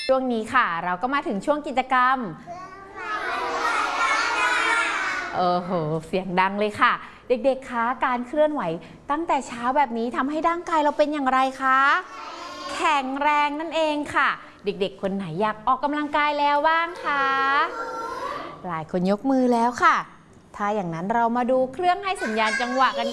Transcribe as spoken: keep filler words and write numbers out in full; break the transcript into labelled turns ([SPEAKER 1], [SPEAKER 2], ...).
[SPEAKER 1] ช่วงนี้ค่ะเราก็มาถึงช่วงกิจกรรมเออโหเสียงดังเลยค่ะเด็กๆคะการเคลื่อนไหวตั้งแต่เช้าแบบนี้ทำให้ร่างกายเราเป็นอย่างไรคะแข็งแรงนั่นเองค่ะเด็กๆคนไหนอยากออกกำลังกายแล้วบ้างคะหลายคนยกมือแล้วค่ะถ้าอย่างนั้นเรามาดูเครื่องให้สัญญาณจังหวะกัน